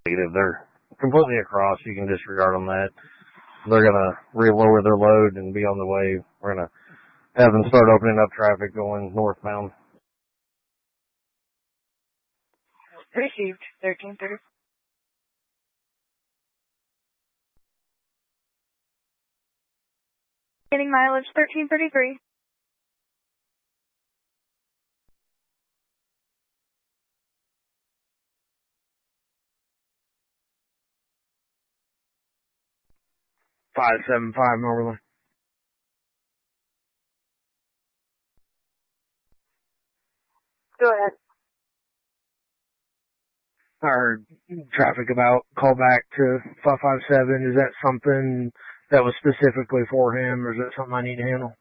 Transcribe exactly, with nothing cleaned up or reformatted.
If they're completely across, you can disregard on that. They're gonna re-lower their load and be on the way. We're gonna have them start opening up traffic going northbound. Received, thirteen thirty. Getting mileage, thirteen thirty-three. five seven five northerly. Go ahead. I heard traffic about call back to five five seven. Is that something that was specifically for him, or is that something I need to handle?